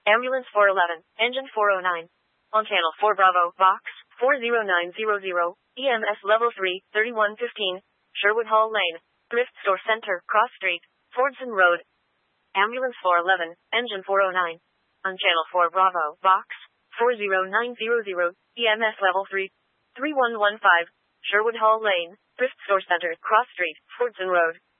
Ambulance 411, Engine 409. On Channel 4 Bravo, Box 40900, EMS Level 3, 3115, Sherwood Hall Lane, Thrift Store Center, Cross Street, Fordson Road. Ambulance 411, Engine 409. On Channel 4 Bravo, Box 40900, EMS Level 3, 3115, Sherwood Hall Lane, Thrift Store Center, Cross Street, Fordson Road.